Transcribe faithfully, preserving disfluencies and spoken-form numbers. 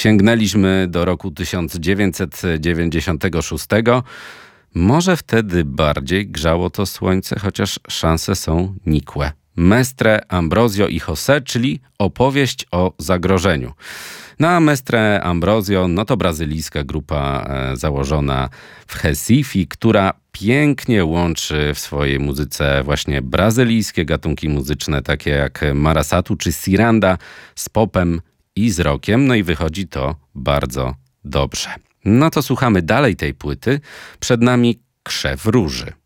Sięgnęliśmy do roku tysiąc dziewięćset dziewięćdziesiątego szóstego. Może wtedy bardziej grzało to słońce, chociaż szanse są nikłe. Mestre, Ambrosio i José, czyli opowieść o zagrożeniu. No a Mestre Ambrosio, no to brazylijska grupa e, założona w Recife, która pięknie łączy w swojej muzyce właśnie brazylijskie gatunki muzyczne, takie jak marasatu czy ciranda, z popem i z rockiem. No i wychodzi to bardzo dobrze. No to słuchamy dalej tej płyty. Przed nami Krzew Róży.